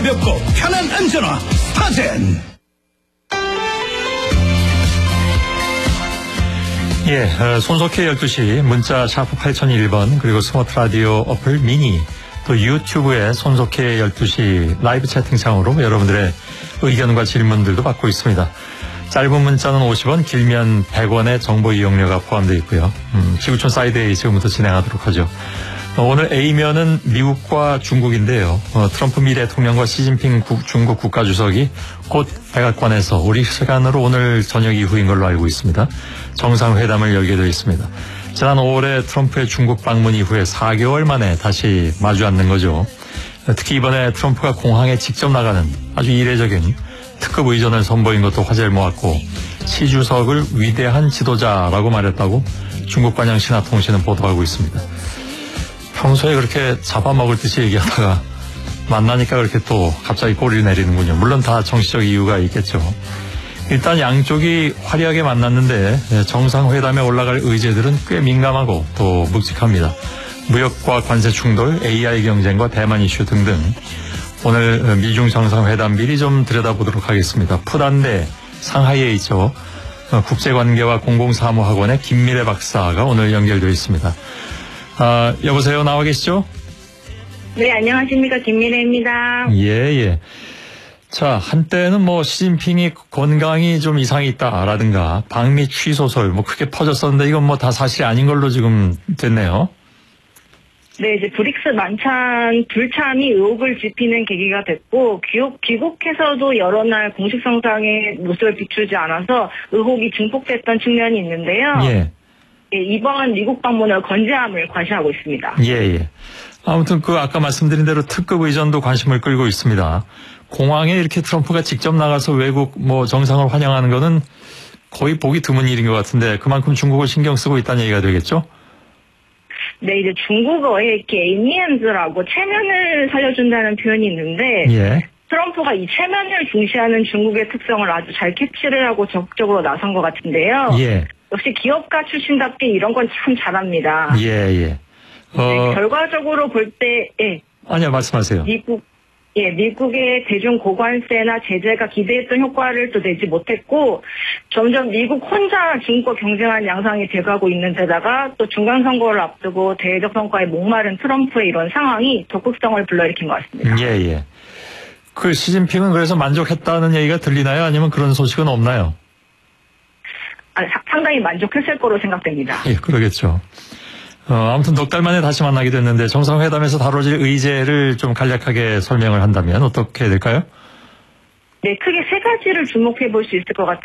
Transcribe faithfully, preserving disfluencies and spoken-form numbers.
가볍고 편한 안전화 스타젠. 예, 어, 손석희 열두 시 문자 샤프 팔공공일 번 그리고 스마트 라디오 어플 미니 또 유튜브에 손석희 열두 시 라이브 채팅창으로 여러분들의 의견과 질문들도 받고 있습니다. 짧은 문자는 오십 원, 길면 백 원의 정보 이용료가 포함되어 있고요. 음, 지구촌 사이드에 지금부터 진행하도록 하죠. 어, 오늘 A면은 미국과 중국인데요. 어, 트럼프 미 대통령과 시진핑 국, 중국 국가주석이 곧 백악관에서 우리 시간으로 오늘 저녁 이후인 걸로 알고 있습니다. 정상회담을 열게 되어 있습니다. 지난 오월에 트럼프의 중국 방문 이후에 사 개월 만에 다시 마주 앉는 거죠. 특히 이번에 트럼프가 공항에 직접 나가는 아주 이례적인 특급 의전을 선보인 것도 화제를 모았고 시 주석을 위대한 지도자라고 말했다고 중국 관영 신화통신은 보도하고 있습니다. 평소에 그렇게 잡아먹을 듯이 얘기하다가 만나니까 그렇게 또 갑자기 꼬리를 내리는군요. 물론 다 정치적 이유가 있겠죠. 일단 양쪽이 화려하게 만났는데 정상회담에 올라갈 의제들은 꽤 민감하고 또 묵직합니다. 무역과 관세 충돌, 에이아이 경쟁과 대만 이슈 등등. 오늘 미중 정상회담 미리 좀 들여다보도록 하겠습니다. 푸단대 상하이에 있죠. 국제관계와 공공사무학원의 김미래 박사가 오늘 연결되어 있습니다. 아, 여보세요. 나와 계시죠? 네, 안녕하십니까. 김미래입니다. 예, 예. 자, 한때는 뭐 시진핑이 건강이 좀 이상이 있다라든가 방미 취소설 뭐 크게 퍼졌었는데 이건 뭐 다 사실이 아닌 걸로 지금 됐네요. 네, 이제 브릭스 만찬 불참이 의혹을 짚히는 계기가 됐고 귀국, 귀국해서도 여러 날 공식 성상의 모습을 비추지 않아서 의혹이 증폭됐던 측면이 있는데요. 예. 예, 이번 미국 방문을 건재함을 과시하고 있습니다. 예, 예. 아무튼 그 아까 말씀드린 대로 특급 의전도 관심을 끌고 있습니다. 공항에 이렇게 트럼프가 직접 나가서 외국 뭐 정상을 환영하는 거는 거의 보기 드문 일인 것 같은데 그만큼 중국을 신경 쓰고 있다는 얘기가 되겠죠? 네, 이제 중국어에 게이미엔즈라고 체면을 살려준다는 표현이 있는데 예. 트럼프가 이 체면을 중시하는 중국의 특성을 아주 잘 캐치를 하고 적극적으로 나선 것 같은데요. 예. 역시 기업가 출신답게 이런 건 참 잘합니다. 예, 예. 어... 네, 결과적으로 볼 때, 예. 아니요, 말씀하세요. 미국, 예, 미국의 대중 고관세나 제재가 기대했던 효과를 또 내지 못했고, 점점 미국 혼자 중국과 경쟁하는 양상이 돼가고 있는 데다가 또 중간선거를 앞두고 대외적 성과에 목마른 트럼프의 이런 상황이 적극성을 불러일으킨 것 같습니다. 예, 예. 그 시진핑은 그래서 만족했다는 얘기가 들리나요? 아니면 그런 소식은 없나요? 아, 상당히 만족했을 거로 생각됩니다. 예, 그러겠죠. 어, 아무튼 넉 달 만에 다시 만나게 됐는데 정상회담에서 다뤄질 의제를 좀 간략하게 설명을 한다면 어떻게 될까요? 네, 크게 세 가지를 주목해 볼 수 있을 것 같아요.